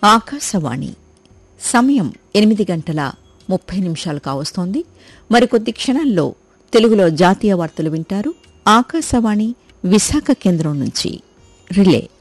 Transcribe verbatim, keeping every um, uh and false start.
ఆకాశవాణి సమయం ఎనిమిది గంటల ముప్పై నిమిషాలు కావస్తోంది. మరికొద్ది క్షణాల్లో తెలుగులో జాతీయ వార్తలు వింటారు. ఆకాశవాణి విశాఖ కేంద్రం నుంచి రిలే.